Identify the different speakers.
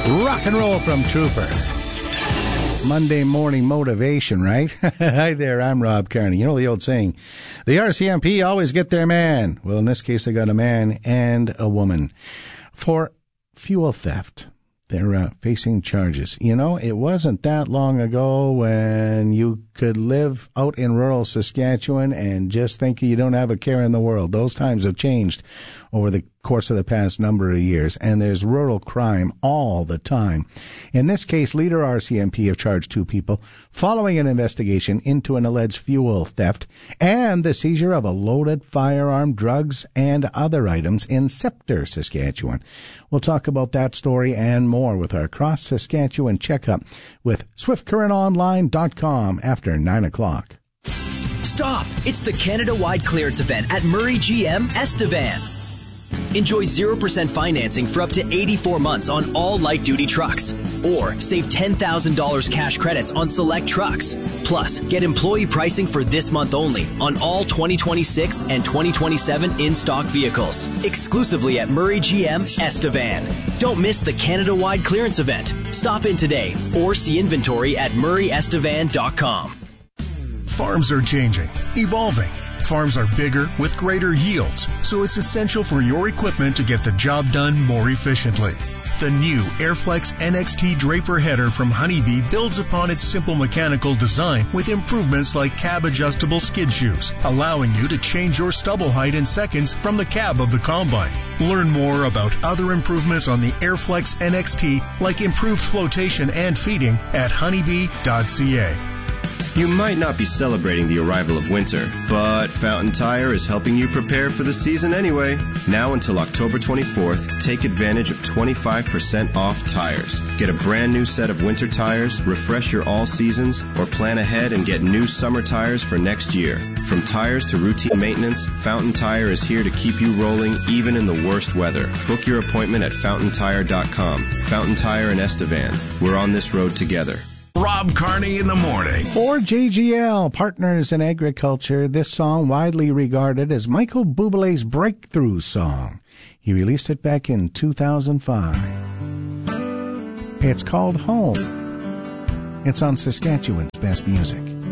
Speaker 1: Rock and roll from Trooper. Monday morning motivation, right? Hi there, I'm Rob Carney. You know the old saying, the RCMP always get their man. Well, in this case, they got a man and a woman for fuel theft. They're facing charges. You know, it wasn't that long ago when you could live out in rural Saskatchewan and just think you don't have a care in the world. Those times have changed over the course of the past number of years, and there's rural crime all the time. In this case, Leader RCMP have charged 2 people following an investigation into an alleged fuel theft and the seizure of a loaded firearm, drugs, and other items in Sceptre, Saskatchewan. We'll talk about that story and more with our cross-Saskatchewan checkup with SwiftCurrentOnline.com after 9 o'clock.
Speaker 2: Stop! It's the Canada-wide clearance event at Murray GM Estevan. Enjoy 0% financing for up to 84 months on all light-duty trucks. Or save $10,000 cash credits on select trucks. Plus, get employee pricing for this month only on all 2026 and 2027 in-stock vehicles. Exclusively at Murray GM Estevan. Don't miss the Canada-wide clearance event. Stop in today or see inventory at murrayestevan.com.
Speaker 3: Farms are changing, evolving. Farms are bigger with greater yields, so it's essential for your equipment to get the job done more efficiently. The new Airflex NXT Draper header from Honeybee builds upon its simple mechanical design with improvements like cab-adjustable skid shoes, allowing you to change your stubble height in seconds from the cab of the combine. Learn more about other improvements on the Airflex NXT, like improved flotation and feeding, at honeybee.ca.
Speaker 4: You might not be celebrating the arrival of winter, but Fountain Tire is helping you prepare for the season anyway. Now until October 24th, take advantage of 25% off tires. Get a brand new set of winter tires, refresh your all seasons, or plan ahead and get new summer tires for next year. From tires to routine maintenance, Fountain Tire is here to keep you rolling even in the worst weather. Book your appointment at fountaintire.com. Fountain Tire and Estevan. We're on this road together.
Speaker 5: Rob Carney in the morning.
Speaker 1: For JGL, Partners in Agriculture, this song widely regarded as Michael Bublé's breakthrough song. He released it back in 2005. It's called Home. It's on Saskatchewan's Best Music.